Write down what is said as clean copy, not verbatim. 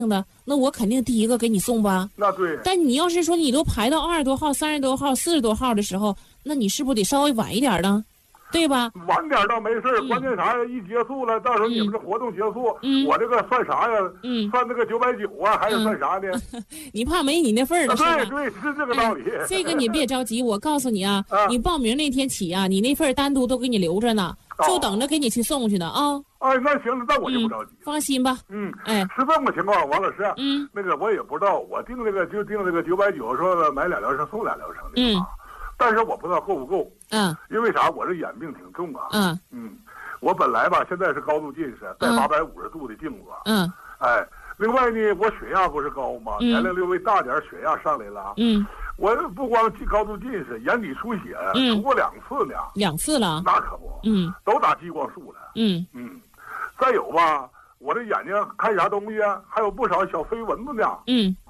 的，那我肯定第一个给你送吧。 那对。 但你要是说你都排到20多号、30多号、40多号的时候，那你是不是得稍微晚一点呢？对吧？ 晚点倒没事，关键啥呀？一结束了，到时候你们这活动结束，我这个算啥呀？算那个990啊，还是算啥呢？ 你怕没你那份儿了？ 对对，是这个道理。 这个你别着急，我告诉你啊，你报名那天起啊，你那份单独都给你留着呢，就等着给你去送去呢啊。 哎，那行了，那我就不着急。 放心吧。哎， 是这么个情况，王老师。那个我也不知道，我订这个990，说买2疗程送2疗程的啊。但是我不知道够不够，因为啥？我这眼病挺重啊，我本来吧，现在是高度近视，戴850度的镜子，哎，另外呢，我血压不是高吗？年龄略微大点，血压上来了，我不光高度近视，眼底出血，出过2次呢 ，2次了， 那可不，都打激光术了，再有吧，我这眼睛看啥东西啊，还有不少小飞蚊子呢，